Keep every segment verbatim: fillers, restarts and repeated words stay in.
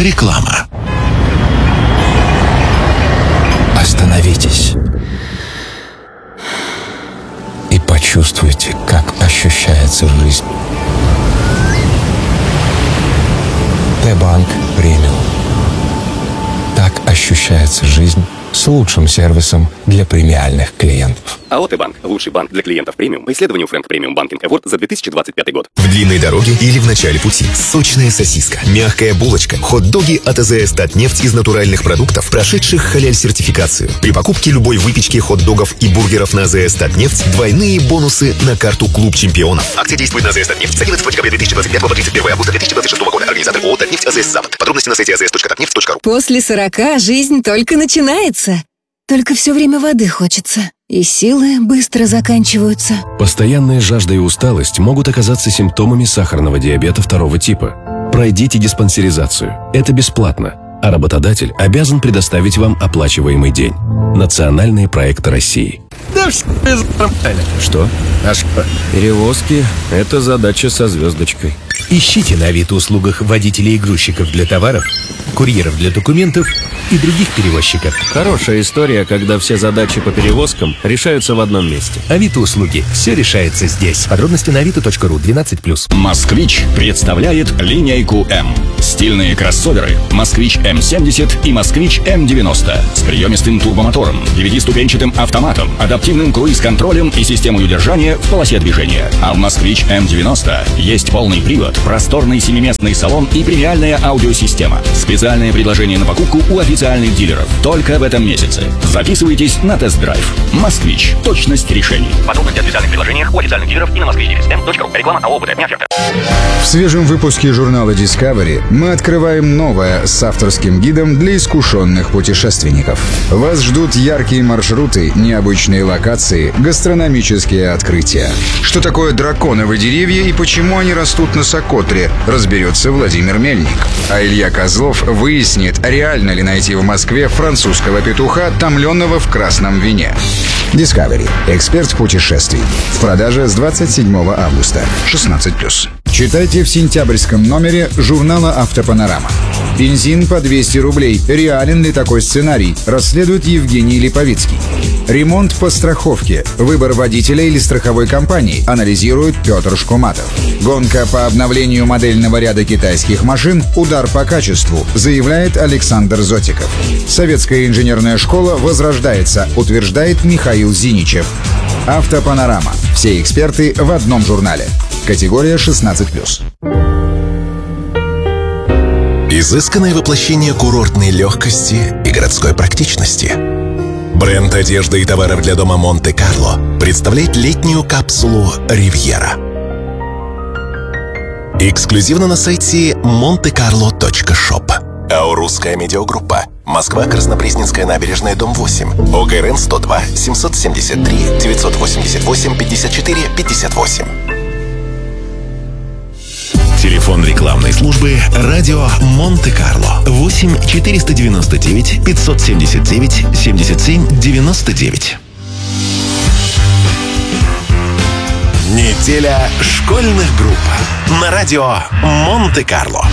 Реклама. Остановитесь и почувствуйте, как ощущается жизнь. Т-банк премиум. Так ощущается жизнь с лучшим сервисом для премиальных клиентов. АО Т-банк – лучший банк для клиентов премиум по исследованию Frank Premium Banking Award за две тысячи двадцать пятый год. В длинной дороге или в начале пути. Сочная сосиска, мягкая булочка, хот-доги от АЗС Татнефть из натуральных продуктов, прошедших халяль-сертификацию. При покупке любой выпечки, хот-догов и бургеров на АЗС Татнефть двойные бонусы на карту «Клуб чемпионов». Акция действует на АЗС Татнефть с одиннадцатого декабря две тысячи двадцать пятого по тридцать первое августа две тысячи двадцать шестого года. Организатор ООО «Татнефть» АЗС Запад. Подробности на сайте а зэ эс точка татнефть точка ру. После сорока жизнь только начинается. Только все время воды хочется. И силы быстро заканчиваются. Постоянная жажда и усталость могут оказаться симптомами сахарного диабета второго типа. Пройдите диспансеризацию. Это бесплатно. А работодатель обязан предоставить вам оплачиваемый день. Национальные проекты России. Да все нормально. Что? А что? Перевозки – это задача со звездочкой. Ищите на Авито-услугах водителей и грузчиков для товаров, курьеров для документов и других перевозчиков. Хорошая история, когда все задачи по перевозкам решаются в одном месте. Авито-услуги. Все решается здесь. Подробности на авито точка ру. двенадцать плюс. «Москвич» представляет линейку М. Стильные кроссоверы «Москвич М семьдесят» и «Москвич М девяносто» с приемистым турбомотором, девятиступенчатым автоматом, адаптивным круиз-контролем и системой удержания в полосе движения. А в «Москвич М девяносто» есть полный привод, просторный семиместный салон и премиальная аудиосистема. Специальное предложение на покупку у официальных дилеров только в этом месяце. Записывайтесь на тест-драйв. «Москвич». Точность решений. Подробности о специальных предложениях у официальных дилеров и на москвич точка ру. Реклама АО «БТ». Не оферта. В свежем выпуске журнала Discovery мы открываем новое с авторским гидом для искушенных путешественников. Вас ждут яркие маршруты, необычные локации, гастрономические открытия. Что такое драконовые деревья и почему они растут на Сокотре, разберется Владимир Мельник. А Илья Козлов выяснит, реально ли найти в Москве французского петуха, томленного в красном вине. Discovery. Эксперт путешествий. В продаже с двадцать седьмого августа. шестнадцать плюс. Читайте в сентябрьском номере журнала «Автопанорама». Бензин по двести рублей. Реален ли такой сценарий? Расследует Евгений Липовицкий. Ремонт по страховке. Выбор водителя или страховой компании. Анализирует Петр Шкуматов. Гонка по обновлению модельного ряда китайских машин. Удар по качеству, заявляет Александр Зотиков. Советская инженерная школа возрождается, утверждает Михаил Зиничев. «Автопанорама». Все эксперты в одном журнале. Категория шестнадцать плюс. Изысканное воплощение курортной легкости и городской практичности. Бренд одежды и товаров для дома Монте-Карло представляет летнюю капсулу «Ривьера». Эксклюзивно на сайте монте карло точка шоп. АО «Русская медиагруппа». Москва, Краснопресненская набережная, дом восемь. ОГРН сто два семьсот семьдесят три девятьсот восемьдесят восемь пятьдесят четыре пятьдесят восемь. Телефон рекламной службы «Радио Монте-Карло» восемь четыреста девяносто девять пятьсот семьдесят девять семьдесят семь девяносто девять. Неделя школьных групп на радио Монте-Карло.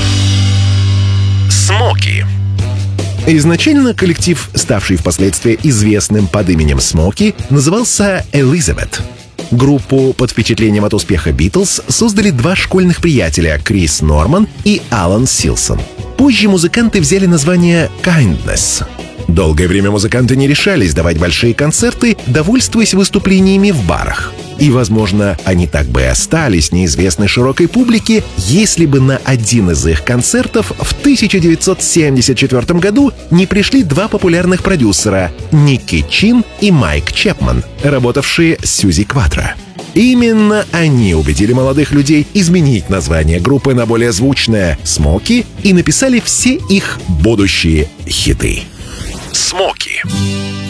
Смоки. Изначально коллектив, ставший впоследствии известным под именем Смоки, назывался «Элизабет». Группу под впечатлением от успеха «Битлз» создали два школьных приятеля — Крис Норман и Алан Силсон. Позже музыканты взяли название «Kindness». Долгое время музыканты не решались давать большие концерты, довольствуясь выступлениями в барах. И, возможно, они так бы и остались неизвестны широкой публике, если бы на один из их концертов в тысяча девятьсот семьдесят четвёртом году не пришли два популярных продюсера — Ники Чин и Майк Чепман, работавшие с Сьюзи Кватро. Именно они убедили молодых людей изменить название группы на более звучное «Смоки» и написали все их будущие хиты. Смоки.